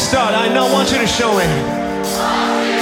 start. I now want you to show me.